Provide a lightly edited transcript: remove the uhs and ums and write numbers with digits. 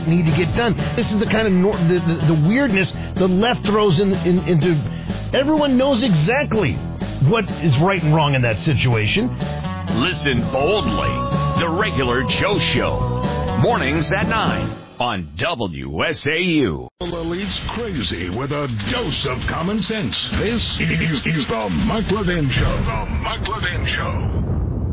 that need to get done. This is the kind of the weirdness the left throws into. Everyone knows exactly what is right and wrong in that situation. Listen boldly. The Regular Joe Show. Mornings at 9 on WSAU. Leads crazy with a dose of common sense. This is the Mike Levin Show. The Mike Levin Show.